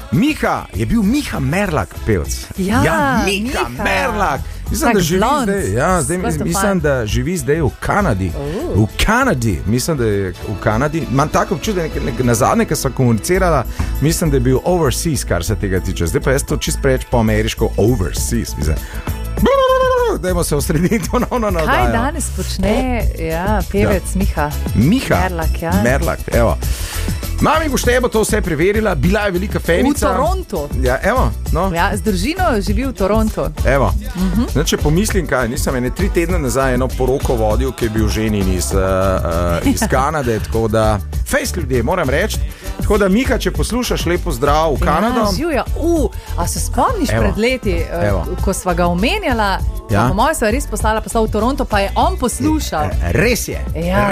Miha, je bil Miha Merlak pevc. Ja, Miha Merlak. Mislim, Tak da živi blond. zdaj, mislim, da živi zdaj v Kanadi. V Kanadi, mislim, da je v Kanadi. Imam tako občutek, na zadnje, ko sem komunicirala, mislim, da je bil overseas, kar se tega tiče. Zdaj pa jaz to čist preveč po ameriško overseas. Dajmo se osrediti ponovno na oddajo. Kaj danes počne pevec Miha Merlak? Ja. Merlak, evo. Mami Boštej bo to vse preverila, bila je velika fenica. V Torontu. Ja, evo, no. Ja, z družino živi v Torontu. Evo. Če pomislim, kaj, nisem 3 tedne nazaj eno poroko vodil, ki je bil ženin iz Kanade, tako da fejs ljudje, moram reči. Tako da, Miha, če poslušaš, lepo zdrav v Kanado. Ja, živja. A se spomniš pred leti, ko sva ga omenjala, po mojem sva res poslala v Toronto, pa je on poslušal. Res je,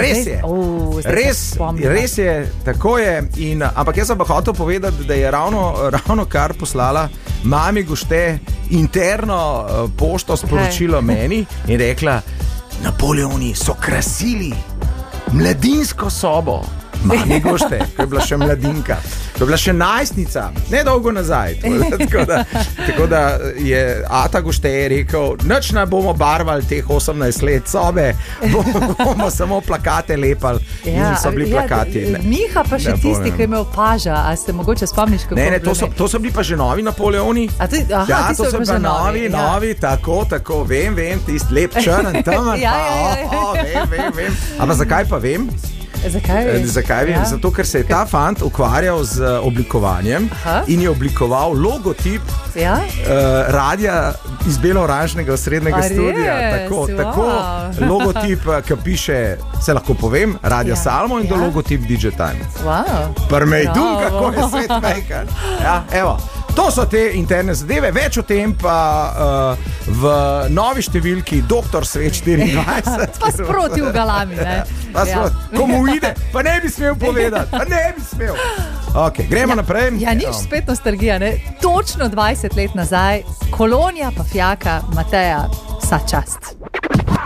res je, tako je. Ampak jaz sem pa hotel povedati, da je ravno kar poslala mami Gošte interno pošto sporočilo meni in rekla, Napoleoni so krasili mladinsko sobo. Mami Gošte, ko je bila še mladinka, ko je bila še najstnica, nedolgo nazaj. Tako da je Ata Gošte rekel, nič ne bomo barvali teh 18 let sobe, bomo samo plakate lepali in so bili plakati. Miha pa še tisti, ki je imel paža, a se mogoče spomniš, kako ne, to so bili pa že novi Napoleoni. To so pa novi, tako, vem, tisti lep črn tam, vem. Ampak zakaj pa vem? Zakaj vem? Zato, ker se je ta fant ukvarjal z oblikovanjem in je oblikoval logotip radia iz belo-oranžnega osrednjega studia. Tako logotip, ki piše, se lahko povem, Radio Salmo in do logotip DJ Time. Prmejdun, kako je svet mejkan. Evo. To so te interne zadeve, več o tem pa v novi številki Doktor Svet 24. Pa sproti v galami, ne? Komu ide, pa ne bi smel povedati, Ok, gremo naprej. Ja, nič spet nostalgija, ne? Točno 20 let nazaj, Kolonija pa Fjaka, Mateja, vsa čast.